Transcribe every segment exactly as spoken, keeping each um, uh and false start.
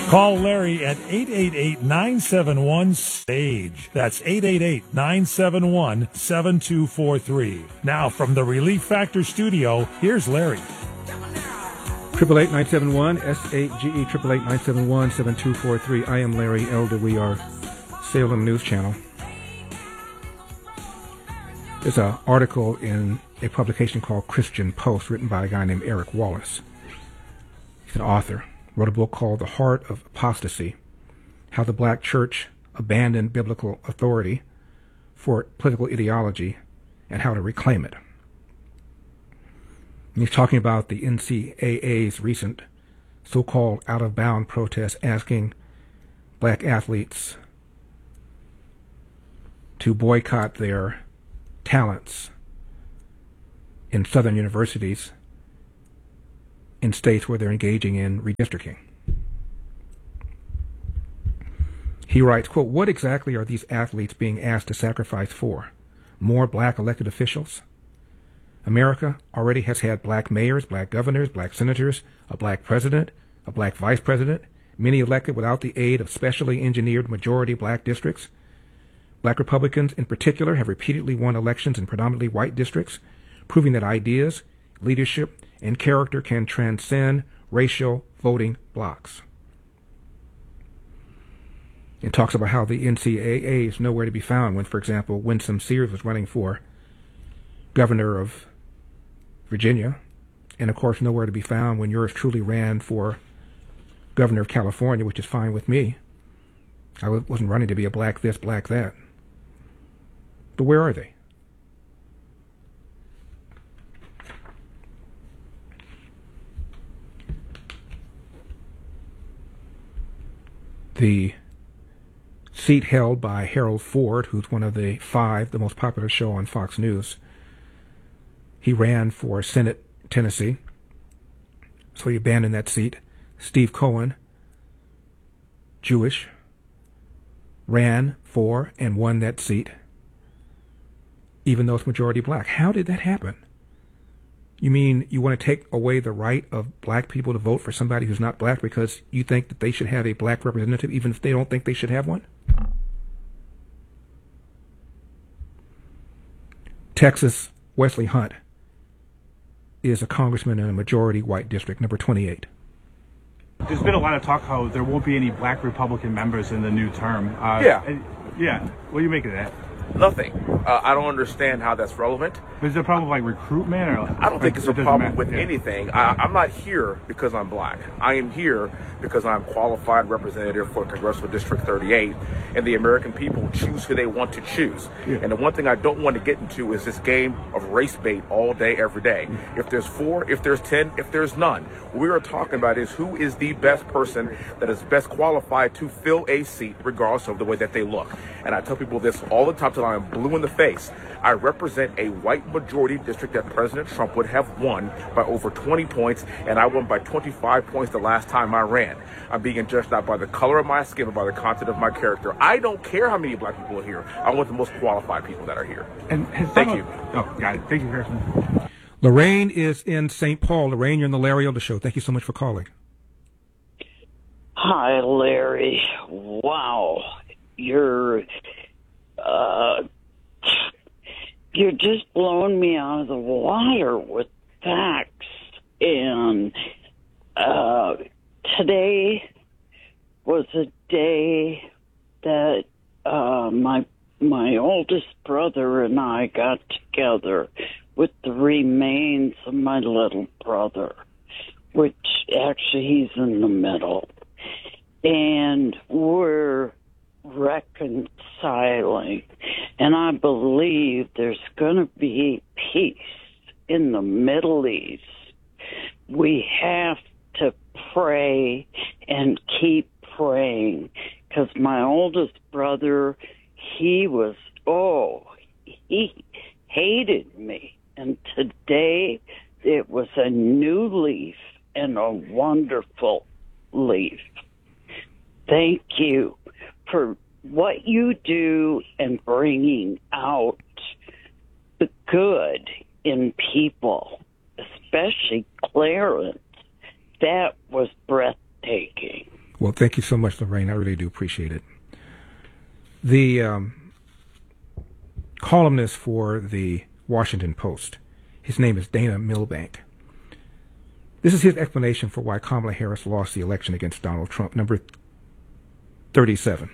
Call Larry at eight eight eight, nine seven one, S A G E. That's eight eight eight, nine seven one, seven two four three. Now, from the Relief Factor studio, here's Larry. Triple eight nine seven one S eight G E triple eight nine seven one seven two four three. I am Larry Elder. We are Salem News Channel. There's an article in a publication called Christian Post, written by a guy named Eric Wallace. He's an author. Wrote a book called The Heart of Apostasy: How the Black Church Abandoned Biblical Authority for Political Ideology and How to Reclaim it. And he's talking about the N C A A's recent so-called out-of-bound protest asking black athletes to boycott their talents in southern universities in states where they're engaging in redistricting. He writes, quote, "What exactly are these athletes being asked to sacrifice for? More black elected officials? America already has had black mayors, black governors, black senators, a black president, a black vice president, many elected without the aid of specially engineered majority black districts. Black Republicans in particular have repeatedly won elections in predominantly white districts, proving that ideas, leadership, and character can transcend racial voting blocks." It talks about how the N C A A is nowhere to be found when, for example, Winsome Sears was running for governor of Virginia, and of course nowhere to be found when yours truly ran for governor of California, which is fine with me. I wasn't running to be a black this, black that. But where are they? The seat held by Harold Ford, who's one of the five, the most popular show on Fox News. He ran for Senate, Tennessee, so he abandoned that seat. Steve Cohen, Jewish, ran for and won that seat, even though it's majority black. How did that happen? You mean you want to take away the right of black people to vote for somebody who's not black because you think that they should have a black representative even if they don't think they should have one? Texas, Wesley Hunt is a congressman in a majority white district, number twenty-eight. There's been a lot of talk how there won't be any black Republican members in the new term. Uh, yeah. And, yeah. What do you make of that? Nothing. Uh, I don't understand how that's relevant. Is it a problem like recruitment? Or, I don't think it's a problem matter. with yeah. anything. I, I'm not here because I'm black. I am here because I'm qualified representative for Congressional District thirty-eight, and the American people choose who they want to choose. Yeah. And the one thing I don't want to get into is this game of race bait all day, every day. Mm-hmm. If there's four, if there's ten, if there's none, what we are talking about is who is the best person that is best qualified to fill a seat, regardless of the way that they look. And I tell people this all the time till I'm blue in the face. I represent a white majority district that President Trump would have won by over twenty points, and I won by twenty-five points the last time I ran. I'm being judged not by the color of my skin, but by the content of my character. I don't care how many black people are here. I want the most qualified people that are here. And thank you. Oh, got it. Thank you, Harrison. Lorraine is in Saint Paul. Lorraine, you're in the Larry Elder Show. Thank you so much for calling. Hi, Larry. Wow. You're, uh, you're just blowing me out of the water with facts. And, uh, today was a day that, uh, my, my oldest brother and I got together with the remains of my little brother, which actually he's in the middle. And we're reconciling. And I believe there's going to be peace in the Middle East. We have to pray and keep praying, because my oldest brother, he was, oh, he hated me. And today it was a new leaf and a wonderful leaf. Thank you for what you do and bringing out the good in people, especially Clarence. That was breathtaking. Well, thank you so much, Lorraine. I really do appreciate it. The um, columnist for the Washington Post, his name is Dana Milbank. This is his explanation for why Kamala Harris lost the election against Donald Trump. Number thirty-seven.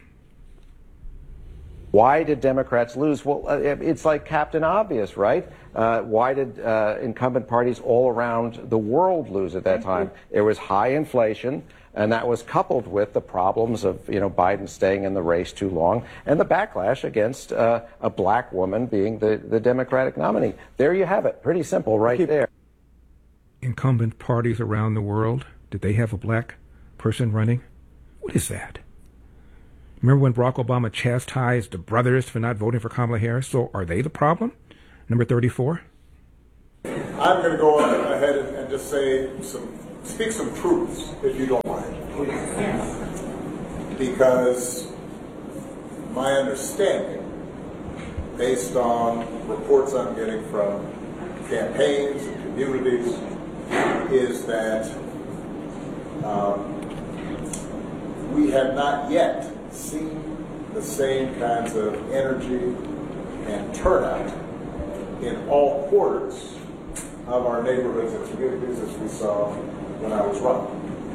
Why did Democrats lose? Well, uh, it's like Captain Obvious, right? Uh, why did uh, incumbent parties all around the world lose at that time? There was high inflation, and that was coupled with the problems of, you know, Biden staying in the race too long and the backlash against uh, a black woman being the, the Democratic nominee. There you have it. Pretty simple right there. Incumbent parties around the world, did they have a black person running? What is that? Remember when Barack Obama chastised the brothers for not voting for Kamala Harris? So are they the problem? Number thirty-four. I'm going to go ahead and, and just say some, speak some truths, if you don't mind. Yes. Because my understanding, based on reports I'm getting from campaigns and communities, is that um, we have not yet seen the same kinds of energy and turnout in all quarters of our neighborhoods and communities as we saw when I was running.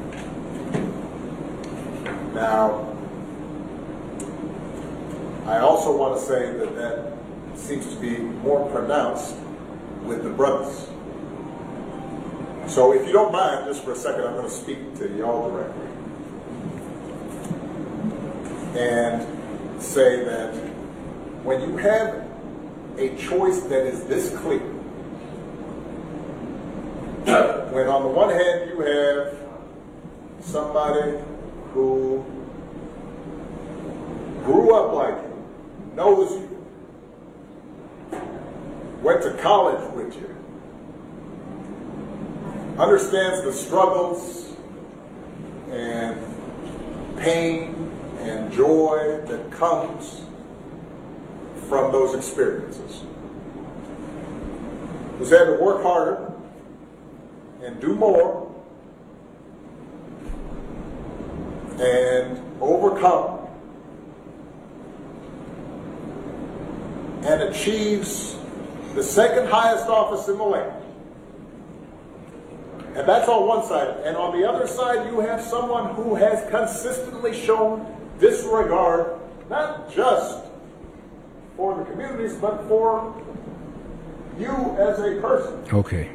Now, I also want to say that that seems to be more pronounced with the brothers. So if you don't mind, just for a second, I'm going to speak to y'all directly and say that when you have a choice that is this clear, when on the one hand you have somebody who grew up like you, knows you, went to college with you, understands the struggles and pain and joy that comes from those experiences, who's had to work harder and do more and overcome and achieves the second highest office in the land. And that's on one side. And on the other side, you have someone who has consistently shown disregard, not just for the communities, but for you as a person. Okay.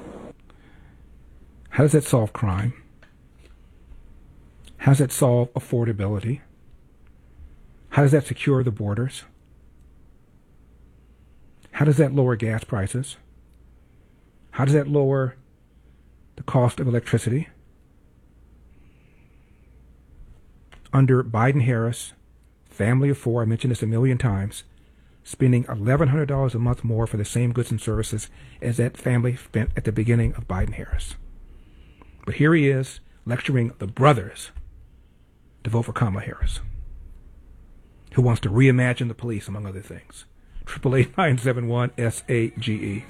How does that solve crime? How does that solve affordability? How does that secure the borders? How does that lower gas prices? How does that lower the cost of electricity? Under Biden-Harris, family of four, I mentioned this a million times, spending eleven hundred dollars a month more for the same goods and services as that family spent at the beginning of Biden-Harris. But here he is lecturing the brothers to vote for Kamala Harris, who wants to reimagine the police, among other things. triple eight nine seven one S A G E.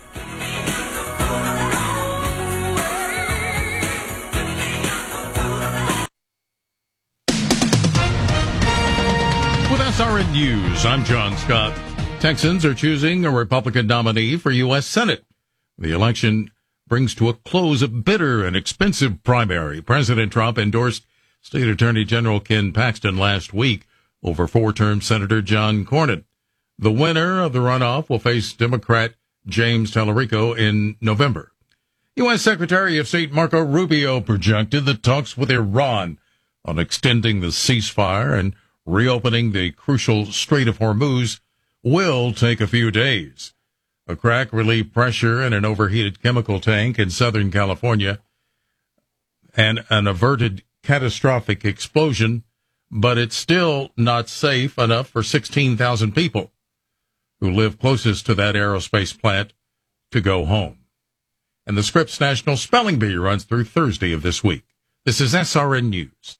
With S R N News, I'm John Scott. Texans are choosing a Republican nominee for U S Senate. The election brings to a close a bitter and expensive primary. President Trump endorsed State Attorney General Ken Paxton last week over four-term Senator John Cornyn. The winner of the runoff will face Democrat James Tallarico in November. U S Secretary of State Marco Rubio projected that talks with Iran on extending the ceasefire and reopening the crucial Strait of Hormuz will take a few days. A crack relieved pressure in an overheated chemical tank in Southern California and an averted catastrophic explosion, but it's still not safe enough for sixteen thousand people who live closest to that aerospace plant to go home. And the Scripps National Spelling Bee runs through Thursday of this week. This is S R N News.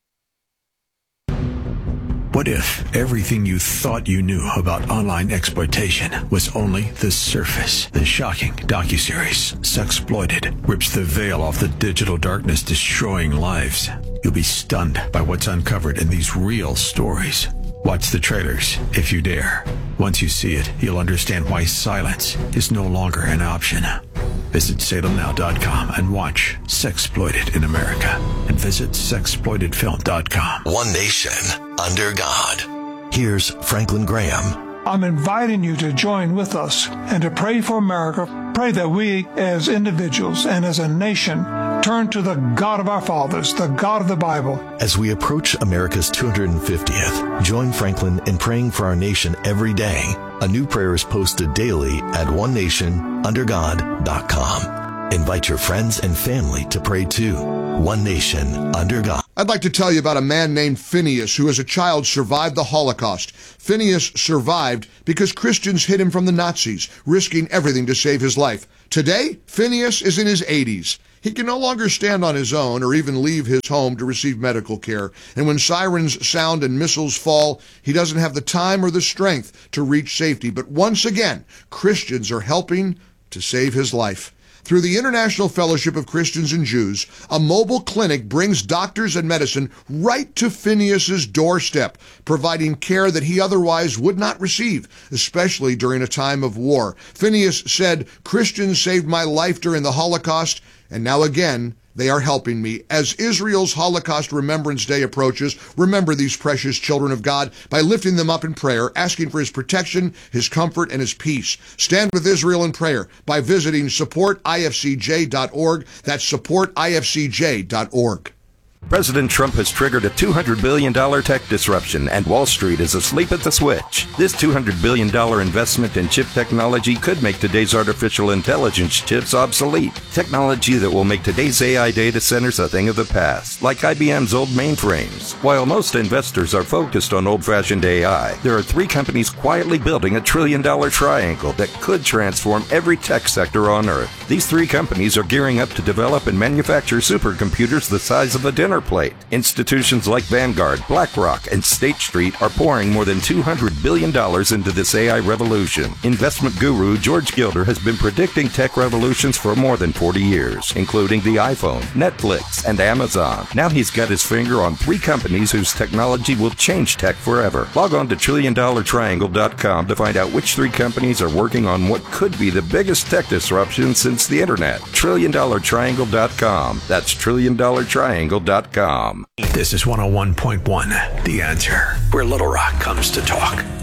What if everything you thought you knew about online exploitation was only the surface? The shocking docuseries, Sexploited, rips the veil off the digital darkness, destroying lives. You'll be stunned by what's uncovered in these real stories. Watch the trailers if you dare. Once you see it, you'll understand why silence is no longer an option. Visit Salem Now dot com and watch Sexploited in America. And visit Sexploited Film dot com. One nation under God. Here's Franklin Graham. I'm inviting you to join with us and to pray for America. Pray that we as individuals and as a nation turn to the God of our fathers, the God of the Bible. As we approach America's two hundred fiftieth, join Franklin in praying for our nation every day. A new prayer is posted daily at one nation under god dot com. Invite your friends and family to pray too. One Nation Under God. I'd like to tell you about a man named Phineas who as a child survived the Holocaust. Phineas survived because Christians hid him from the Nazis, risking everything to save his life. Today, Phineas is in his eighties. He can no longer stand on his own or even leave his home to receive medical care. And when sirens sound and missiles fall, he doesn't have the time or the strength to reach safety. But once again, Christians are helping to save his life. Through the International Fellowship of Christians and Jews, a mobile clinic brings doctors and medicine right to Phineas's doorstep, providing care that he otherwise would not receive, especially during a time of war. Phineas said, "Christians saved my life during the Holocaust, and now again, they are helping me." As Israel's Holocaust Remembrance Day approaches, remember these precious children of God by lifting them up in prayer, asking for his protection, his comfort, and his peace. Stand with Israel in prayer by visiting support I F C J dot org. That's support I F C J dot org. President Trump has triggered a two hundred billion dollars tech disruption, and Wall Street is asleep at the switch. This two hundred billion dollars investment in chip technology could make today's artificial intelligence chips obsolete. Technology that will make today's A I data centers a thing of the past, like I B M's old mainframes. While most investors are focused on old-fashioned A I, there are three companies quietly building a trillion-dollar triangle that could transform every tech sector on Earth. These three companies are gearing up to develop and manufacture supercomputers the size of a dinner plate. Institutions like Vanguard, BlackRock, and State Street are pouring more than two hundred billion dollars into this A I revolution. Investment guru George Gilder has been predicting tech revolutions for more than forty years, including the iPhone, Netflix, and Amazon. Now he's got his finger on three companies whose technology will change tech forever. Log on to trillion dollar triangle dot com to find out which three companies are working on what could be the biggest tech disruption since the internet. trillion dollar triangle dot com. That's trillion dollar triangle dot com. This is one oh one point one, The Answer, where Little Rock comes to talk.